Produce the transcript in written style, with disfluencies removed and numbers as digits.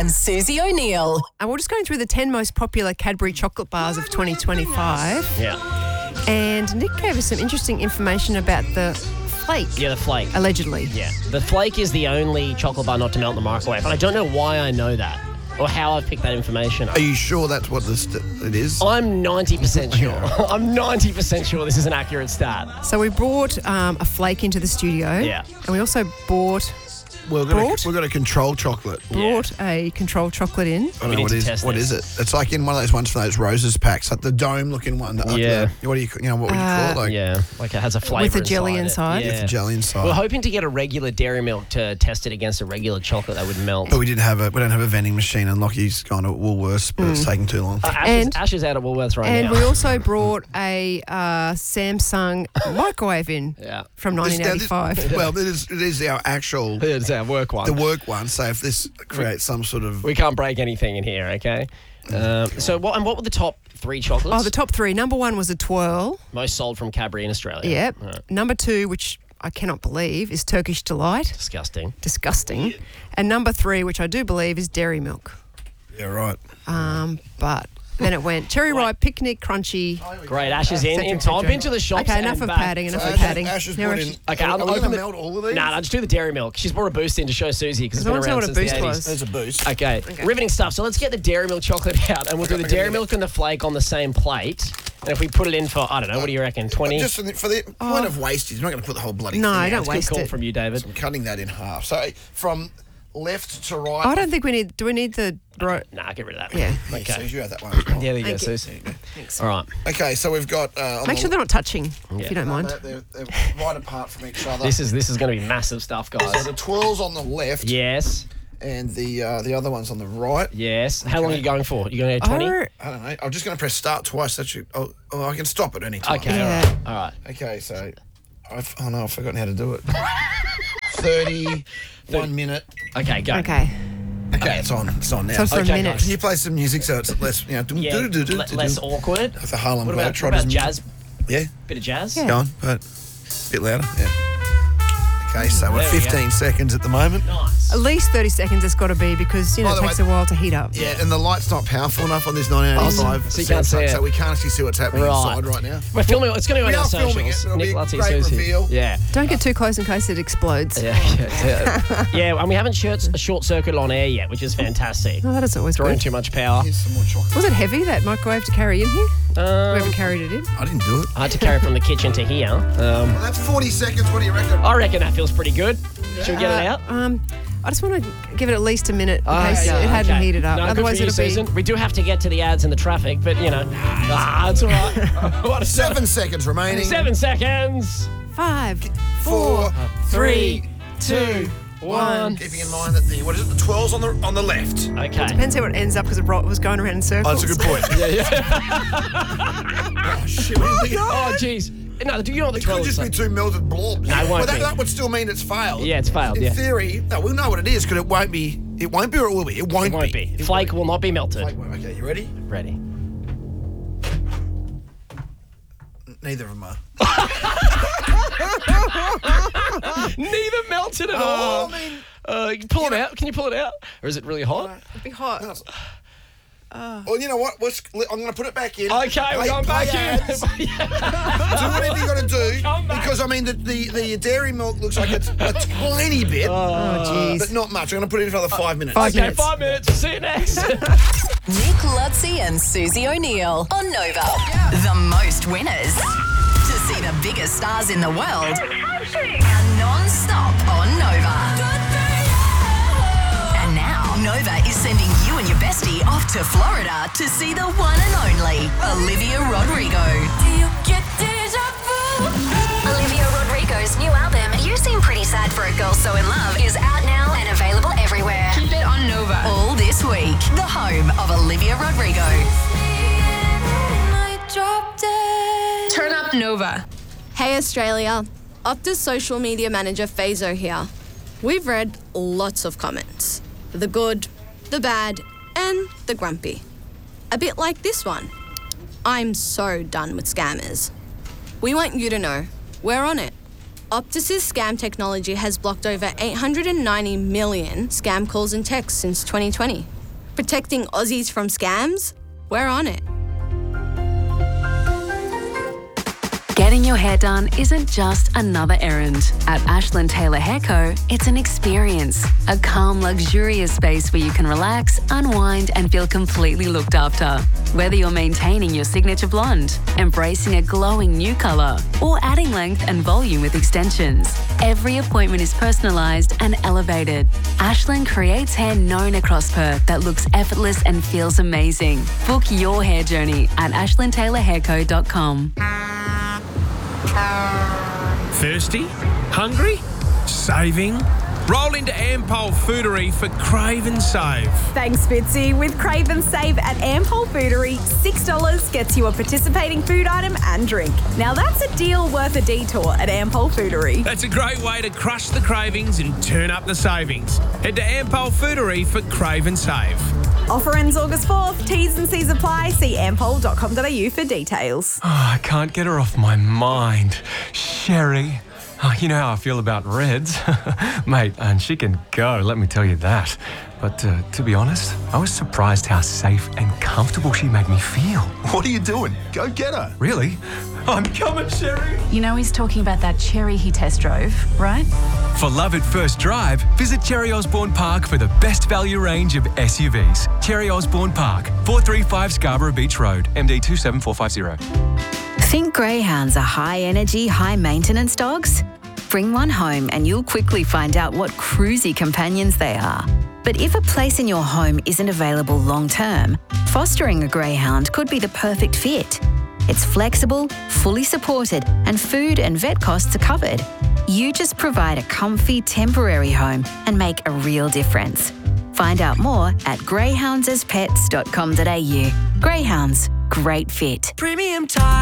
and Susie O'Neill. And we're just going through the 10 most popular Cadbury chocolate bars of 2025. Yeah. And Nick gave us some interesting information about the flake. Yeah, the flake. Allegedly. Yeah. The flake is the only chocolate bar not to melt in the microwave. And I don't know why I know that or how I've picked that information up. Are you sure that's what it is? I'm 90% sure. I'm 90% sure this is an accurate stat. So we brought a flake into the studio. Yeah. And we also brought We've got a control chocolate. a controlled chocolate in. I don't know what is it? It's like in one of those ones from those roses packs, like the dome-looking one. Yeah. What would you call it? Like, Yeah, like it has a flavour With a jelly inside. Yeah. with the jelly inside. We're hoping to get a regular dairy milk to test it against a regular chocolate that would melt. But we don't have a vending machine, and Lockie's gone to Woolworths, but it's taking too long. Ash is out at Woolworths right And now. we also brought a Samsung microwave in from 1985. It is our actual, It's our work one. the work one. So if this creates some sort of, We can't break anything in here, okay? So what were the top 3 chocolates? Oh, the top 3. Number 1 was a twirl. Most sold from Cadbury in Australia. Yep. Right. Number 2, which I cannot believe, is Turkish Delight. Disgusting. Disgusting. And number 3, which I do believe, is Dairy Milk. yeah, right. But then it went Cherry Ripe, Picnic, Crunchy. Great, Ash is in. et Type cetera. into the shops. Okay, enough and of back. padding, enough of Ash- padding. Ash has Now put we're- in. Okay, are we open going the- to melt all of these? Nah, just do the dairy milk. She's brought a boost in to show Susie because it's I been want to know around what a since the boost 80s. was. There's a boost. Okay, riveting stuff. So let's get the dairy milk chocolate out and we'll do the dairy milk and the flake on the same plate. And if we put it in for, I don't know, what do you reckon, 20? Just for the point of wastage, I'm not going to put the whole bloody No, thing out. don't That's a good waste call it. from you, David. I'm cutting that in half. So from left to right. I don't think we need. Do we need the? Nah, get rid of that. Yeah. So Okay. you have that one as well. Yeah, there you go, Thank you. Susie. Thanks. All right. Okay, so we've got. Make sure they're not touching, if you don't mind. They're right apart from each other. This is going to be massive stuff, So guys. the twirl's on the left, Yes. and the other one's on the right. Yes. How long are you going for? You going to go 20? Oh, I don't know. I'm just going to press start twice. That should. Oh, I can stop at any time. Okay, Yeah. all right. Okay, so I've forgotten how to do it. 31 minute. Okay, go. okay. Okay, it's on. It's on now. So for Okay, a minute. guys. Can you play some music so it's less, Yeah, less awkward. With the Harlem What about Globetrotters. jazz? Yeah, Bit of jazz? Yeah. go on, but a bit louder. Yeah. Okay, so we're There we go. 15 seconds at the moment. Nice. At least 30 seconds it's got to be because, By it the takes way- a while to heat up. Yeah, and the light's not powerful enough on this 1985. So you can't see it. So we can't actually see what's happening Right. inside right now. We're filming it. It's going to go We on our are filming socials. it. It'll be Nick a Lutzy, great Susie. reveal. Yeah. Don't get too close in case it explodes. Yeah, and we haven't short circuited on air yet, which is fantastic. No, that is always Drawing good. too much power. Here's some more chocolate. Was it heavy, that microwave to carry in here? Whoever carried it in? I didn't do it. I had to carry from the kitchen to here. Well, that's 40 seconds. What do you reckon? I reckon that feels pretty good. Should we get it out? I just want to give it at least a minute in case yeah, it hadn't okay. heated up. No, Otherwise good for you, it'll be... Susan. We do have to get to the ads and the traffic, but, it's all right. What a 7 seconds remaining. 7 seconds. 5, 4, 3, 2, 1. Keeping in mind that the 12's on the left. Okay. Depends how it ends up because it was going around in circles. Oh, that's a good point. Oh, shit. What do you think? Oh, jeez. No, you know what the It could 12 just be is. 2 melted blobs. No, it won't But be. that would still mean it's failed. Yeah, it's failed, yeah. In theory, no, we'll know what it is because it won't be. It won't be or it will be. It won't, It won't be. Flake will not be melted. Flake won't. Okay, you ready? Ready. Neither of them are. Neither melted at all. You can pull it out. Can you pull it out? Or is it really hot? It'd be hot. Well, you know what? I'm going to put it back in. Okay, we're going Play back ads. in. Do whatever you got to do Come back. because I mean the dairy milk looks like it's a tiny bit, Oh, jeez. but not much. I'm going to put it in for another 5 minutes. Five Okay, minutes. 5 minutes. See you next. Nick Lutzy and Susie O'Neill on Nova. The most winners. To see the biggest stars in the world. Are non-stop on Nova. And now, Nova is sending you and your bestie off to Florida to see the one and only Olivia Rodrigo. Olivia Rodrigo's new album, You Seem Pretty Sad for a Girl So In Love, is out now and available everywhere. Keep it on Nova. All this week, the home of Olivia Rodrigo. Turn up Nova. Hey Australia, Optus social media manager Fazo here. We've read lots of comments. The good, the bad, and the grumpy. A bit like this one. I'm so done with scammers. We want you to know we're on it. Optus's scam technology has blocked over 890 million scam calls and texts since 2020. Protecting Aussies from scams? We're on it. Getting your hair done isn't just another errand. At Ashland Taylor Hair Co, it's an experience. A calm, luxurious space where you can relax, unwind, and feel completely looked after. Whether you're maintaining your signature blonde, embracing a glowing new colour, or adding length and volume with extensions, every appointment is personalised and elevated. Ashland creates hair known across Perth that looks effortless and feels amazing. Book your hair journey at ashlandtaylorhairco.com. Thirsty? Hungry? Saving? Roll into Ampol Foodery for Crave and Save. Thanks, Fitzy. With Crave and Save at Ampol Foodery, $6 gets you a participating food item and drink. Now that's a deal worth a detour at Ampol Foodery. That's a great way to crush the cravings and turn up the savings. Head to Ampol Foodery for Crave and Save. Offer ends August 4th. T's and C's apply. See ampol.com.au for details. Oh, I can't get her off my mind. Sherry. Oh, you know how I feel about Reds. Mate, and she can go, let me tell you that. But to be honest, I was surprised how safe and comfortable she made me feel. What are you doing? Go get her. Really? I'm coming, Sherry. You know he's talking about that Cherry he test drove, right? For love at first drive, visit Cherry Osborne Park for the best value range of SUVs. Cherry Osborne Park, 435 Scarborough Beach Road, MD 27450. Think greyhounds are high-energy, high-maintenance dogs? Bring one home and you'll quickly find out what cruisy companions they are. But if a place in your home isn't available long-term, fostering a greyhound could be the perfect fit. It's flexible, fully supported, and food and vet costs are covered. You just provide a comfy, temporary home and make a real difference. Find out more at greyhoundsaspets.com.au. Greyhounds, great fit. Premium time.